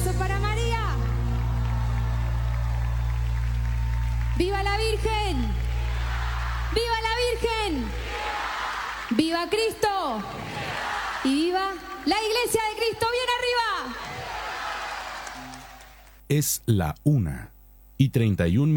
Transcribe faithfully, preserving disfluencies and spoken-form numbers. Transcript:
aplauso para María. ¡Viva la Virgen! ¡Viva la Virgen! ¡Viva Cristo! Y viva la Iglesia de Cristo. ¡Bien arriba! Es la una y treinta y un